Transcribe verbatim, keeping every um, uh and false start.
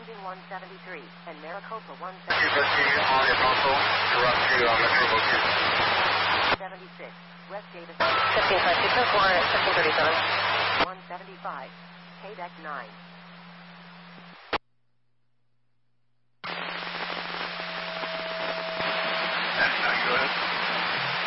landing one seventy-three, and Maricopa one seventy-six, West Davis. fifteen five two, four, fifteen thirty-seven. one seventy-five, Quebec nine.